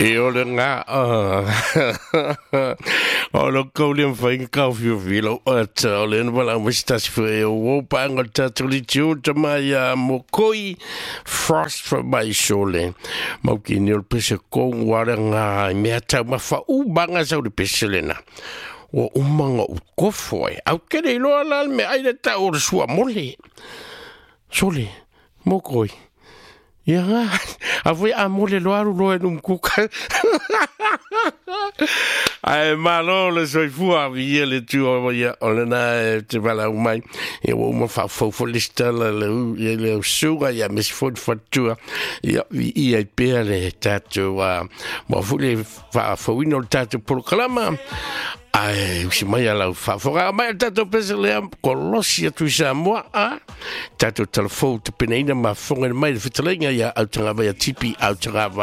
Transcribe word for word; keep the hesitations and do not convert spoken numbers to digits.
E o le ngā o lo kauli am whainga kau whio whilo o ta o le nwala wistasi whae o wopa anga tatu li tiu ta mai a mo koi frost for mai sole mau ki ni o pese kong wara ngā mea tau ma wha ubanga sau le pese lena o umanga u kofoi au kere iloa lal me aile ta o sua mole sole mo koi ya a foi a mole lo aru lo en un kuka ai malo le soi fua vi le tu o ya on na te vala o mai e o mo fa fo fo lista le le le suga ya mis fo fo tu ya vi e per le tatu wa mo fu le fa fo wino tatu proclama ai si mai ala fa fo mai tatu pese le kolosia tu sa mo a tatu telefon te peneina ma fonga mai fitelenga ya au tanga vai tipi au tanga